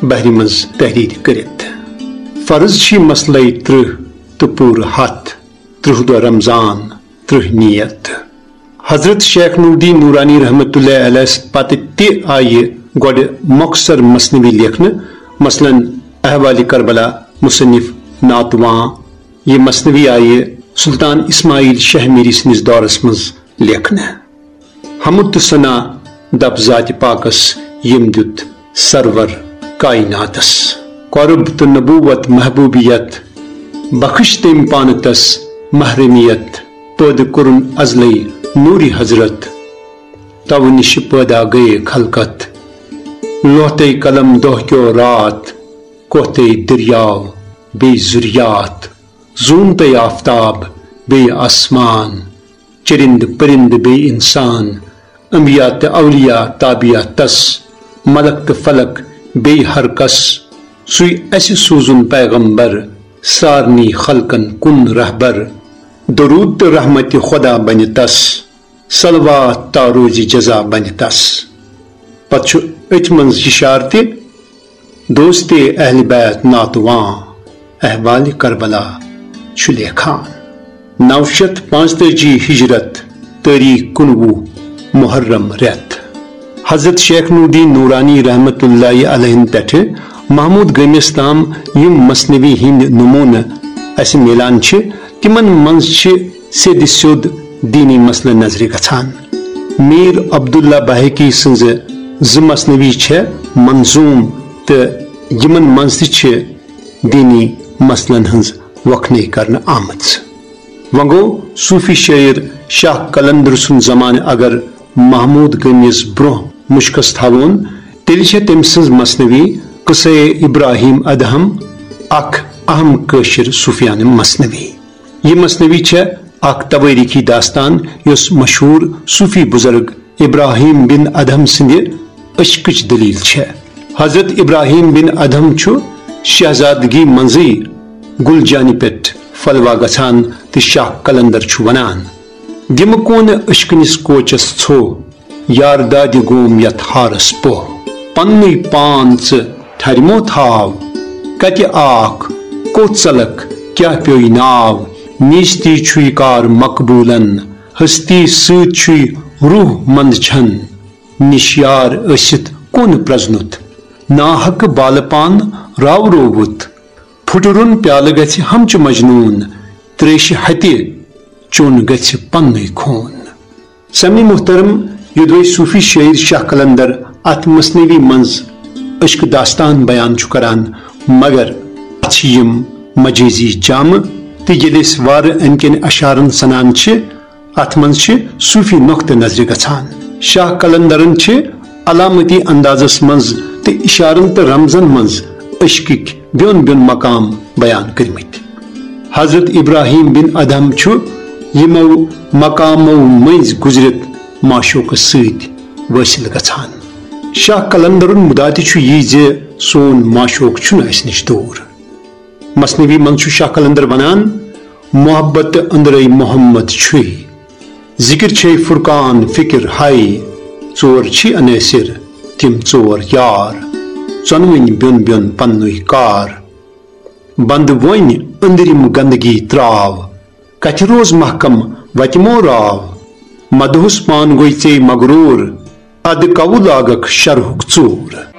بحری مز تحریر کرت فرض چھ مسئلہ 30 تو پور 7 30 دہ رمضان 30 نیت حضرت شیخ نور الدین نورانی رحمۃ اللہ علیہ پتہ تہ آئی گوڑ مختصر مصنوی لکھنے مثلا احوال کربلا مصنف ناتواں یہ مصنوی آئی سلطان اسماعیل شاہ میری سندس دورس مز لکھنے حمد تو ثنا دپ ذات پاکس یم دیت سرور کائناتس قرب تو نبوت محبوبیت بخش تم پانتس محرمیت پید کرن ازلی نوری حضرت تو نش پیدا گئے خلقت لوہتے قلم دہ کیو رات کوہتے دریاو بے ذریات زونتے آفتاب بے آسمان چرند پرند بے انسان انبیاء تے اولیاء تابعہ تس ملک تے فلک بے ہر کس سوی ایسی سوزن پیغمبر سارنی خلقن کن رہبر درود تے رحمت خدا بن تس صلوات تاروز جزا بن تس پتہ ات منز اشارت دوست اہل بیت ناتواں احوال کربلا چھ لیکھان 945 ہجرت تاریخ 19 محرم رت حضرت شیخ نور الدین نورانی رحمۃ اللہ علیہ پہ محمود گامس تام یم مصنوی ہند نمونہ اس ملان تمن منز سید سیود دینی مسئلہ نظر گھان میر عبداللہ بحقی سنز ز مصنوی منظوم تو یمن منز دینی مسئلن ہنز وکھنے کرنے آمت وگو صوفی شاعر شاہ قلندر سن زمان اگر محمود گامس برہ مشکس تھون تیل تم سن مصنوی قصہ ابراہیم ادہم اخ اہم قشر صوفیان مصنوی یہ مصنوی اخ توریخی داستان اس مشہور صوفی بزرگ ابراہیم بن ادہم سند عشقچ دلیل حضرت ابراہیم بن ادہم شہزادگی منزی گل جانی پٹ فلوا گھان تو شاہ قلندر ونان گم کون عشقنس کوچس ژھو یار داد گوم یت ہارس پو پن پان ٹھرمو تھاو کت آکھ کوت ژلک کیا پیوئی ناو نیستی چھوئی کار مقبولن ہستی ست چھوئی روح مند چھن نشیار ٲسِتھ کون پرزنت ناحق بال پان راو رووت پھٹرن پیالہ گژھِ ہمچہ مجنون تریش ہتہِ چون گژھِ پننُے خون سمع محترم یدوے صوفی شاعر شاہ قلندر ات مصنوی منز عشق داستان بیان کران مگر یم مجازی جامع تو یل وار ام کن اشارن سنان ات من صوفی نقطہ نظر گھان شاہ قلندرن علامتی اندازس مز تو اشارن تو رمزن مز عشقک بیون بیون مقام بیان کرمت حضرت ابراہیم بن ادہم یمو مقامو مز گزرت معشوق ست واصل گھان شاہ قلندرن مدات یہ سون معشوق اس نش دور مصنوی من شاہ قلندر ونان محبت اندرے محمد ذکر فرقان فکر ہائی ژور انیسر تم ژور یار ژونوٕنۍ بیون بیون پننُے کار بند ون أنٛدرِم گندگی تراو کتھ روز محکم وتمو راو مدہس پان گوی ژے مغرور اد کو لاگک شرحک ژور